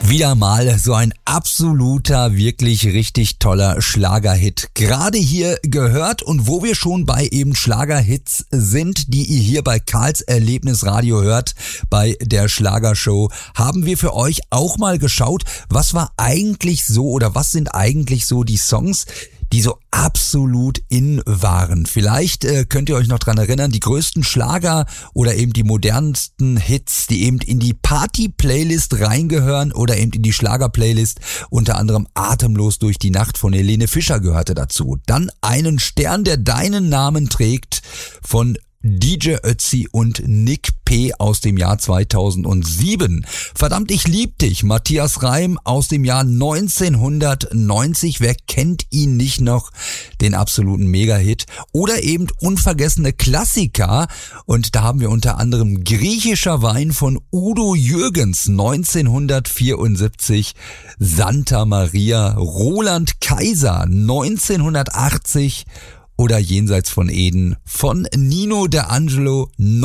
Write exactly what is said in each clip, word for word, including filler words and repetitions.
Wieder mal so ein absoluter, wirklich richtig toller Schlagerhit. Gerade hier gehört, und wo wir schon bei eben Schlagerhits sind, die ihr hier bei Karls Erlebnisradio hört, bei der Schlagershow, haben wir für euch auch mal geschaut, was war eigentlich so oder was sind eigentlich so die Songs, die so absolut in waren. Vielleicht äh, könnt ihr euch noch dran erinnern, die größten Schlager oder eben die modernsten Hits, die eben in die Party-Playlist reingehören oder eben in die Schlager-Playlist. Unter anderem Atemlos durch die Nacht von Helene Fischer gehörte dazu. Dann Einen Stern, der deinen Namen trägt von D J Ötzi und Nick P. aus dem Jahr zweitausendsieben. Verdammt, ich lieb dich, Matthias Reim aus dem Jahr neunzehnhundertneunzig. Wer kennt ihn nicht noch? Den absoluten Mega-Hit. Oder eben unvergessene Klassiker. Und da haben wir unter anderem Griechischer Wein von Udo Jürgens neunzehnhundertvierundsiebzig. Santa Maria, Roland Kaiser neunzehnhundertachtzig. Oder Jenseits von Eden von Nino D'Angelo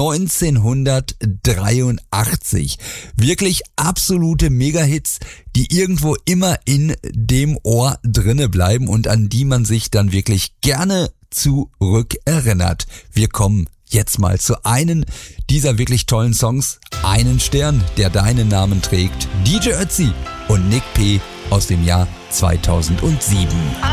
neunzehnhundertdreiundachtzig. Wirklich absolute Megahits, die irgendwo immer in dem Ohr drinne bleiben und an die man sich dann wirklich gerne zurückerinnert. Wir kommen jetzt mal zu einem dieser wirklich tollen Songs. Einen Stern, der deinen Namen trägt. D J Ötzi und Nick P. aus dem Jahr zweitausendsieben.